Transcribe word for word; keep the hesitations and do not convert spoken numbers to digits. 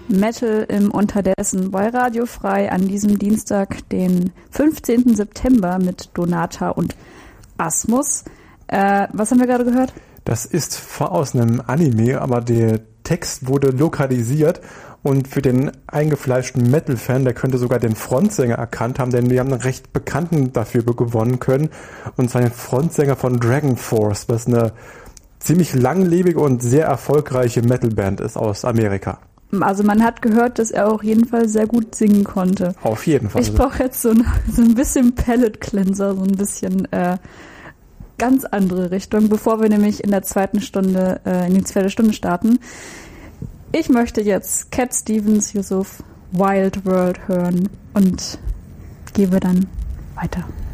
Metal im Unterdessen bei Radio Frei an diesem Dienstag, den fünfzehnten September mit Donata und Asmus. Äh, was haben wir gerade gehört? Das ist aus einem Anime, aber der Text wurde lokalisiert und für den eingefleischten Metal-Fan, der könnte sogar den Frontsänger erkannt haben, denn wir haben einen recht bekannten dafür gewonnen können, und zwar den Frontsänger von Dragon Force, was eine ziemlich langlebige und sehr erfolgreiche Metal-Band ist aus Amerika. Also man hat gehört, dass er auch jedenfalls sehr gut singen konnte. Auf jeden Fall. Ich brauche jetzt so ein, so ein bisschen Palette-Cleanser, so ein bisschen äh, ganz andere Richtung, bevor wir nämlich in der zweiten Stunde, äh, in die zweite Stunde starten. Ich möchte jetzt Cat Stevens, Yusuf, Wild World hören und gebe dann weiter.